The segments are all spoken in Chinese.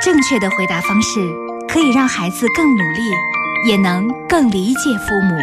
正确的回答方式可以让孩子更努力，也能更理解父母。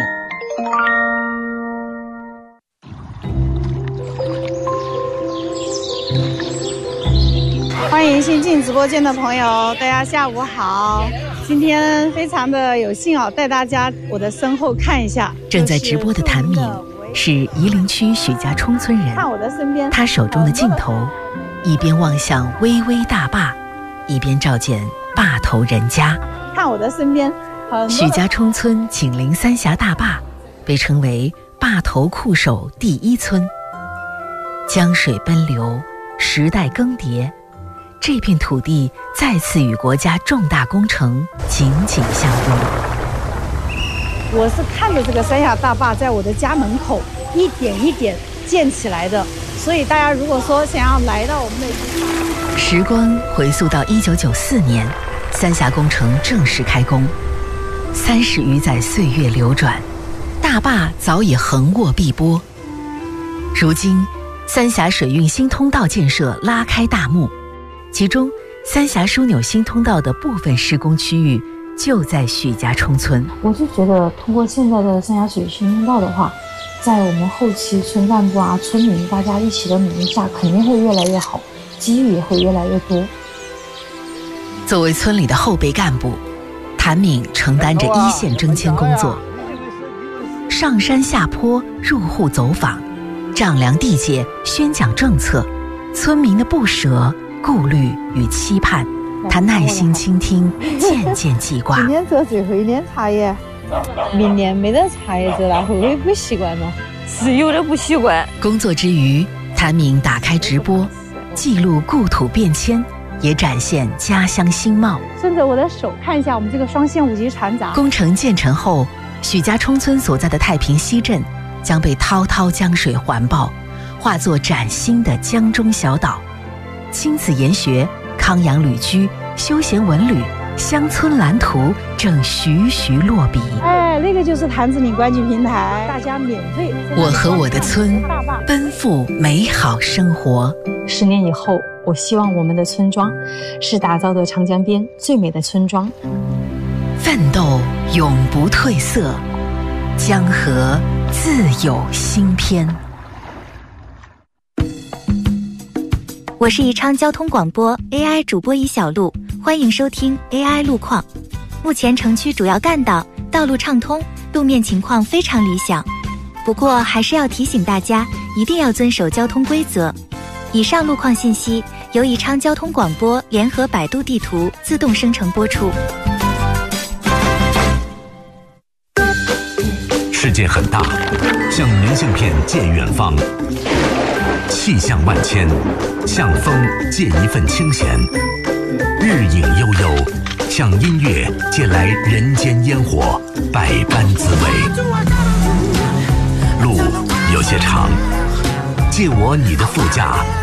欢迎新进直播间的朋友，大家下午好。今天非常的有幸带大家我的身后看一下。 正在直播的谭敏是夷陵区许家冲村人， 看我的身边， 他手中的镜头一边望向巍巍大坝，一边照见坝头人家。 看我的身边， 许家冲村紧邻三峡大坝，被称为坝头酷守第一村。江水奔流，时代更迭，这片土地再次与国家重大工程紧紧相拥。 我是看着这个三峡大坝在我的家门口一点一点建起来的，所以大家如果说想要来到我们的地方， 时光回溯到1994年，三峡工程正式开工。30余载岁月流转，大坝早已横卧碧波。如今，三峡水运新通道建设拉开大幕，其中三峡枢纽新通道的部分施工区域就在许家冲村。 我就觉得通过现在的三峡水新通道的话，在我们后期村干部村民大家一起的努力下，肯定会越来越好，机遇也会越来越多。 作为村里的后备干部，谭敏承担着一线征迁工作，上山下坡，入户走访，丈量地界，宣讲政策，村民的不舍、顾虑与期盼，他耐心倾听，渐渐记挂。 今年这最后一年茶叶，明年没得茶叶这了，会不会不习惯呢？ 是有点不习惯。 工作之余，谭敏打开直播，记录故土变迁，也展现家乡新貌。 顺着我的手看一下我们这个双线5级船闸。 工程建成后，许家冲村所在的太平西镇将被滔滔江水环抱，化作崭新的江中小岛。亲子研学、康养旅居、休闲文旅、乡村蓝图正徐徐落笔。 那个就是潭子岭观景平台，大家免费。 我和我的村奔赴美好生活。 10年以后，我希望我们的村庄是打造的长江边最美的村庄。 奋斗永不褪色，江河自有新篇。 我是宜昌交通广播 AI 主播尹小璐，欢迎收听 AI 路况。目前城区主要干道道路畅通，路面情况非常理想。不过还是要提醒大家，一定要遵守交通规则。以上路况信息由宜昌交通广播联合百度地图自动生成播出。 世界很大，像明信片借远方；气象万千，向风借一份清闲；日影悠悠，向音乐借来人间烟火，百般滋味。路有些长，借我你的副驾。